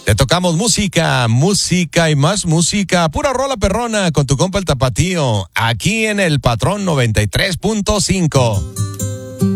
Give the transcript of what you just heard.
Te tocamos música, música y más música. Pura rola perrona con tu compa el Tapatío. Aquí en el Patrón 93.5.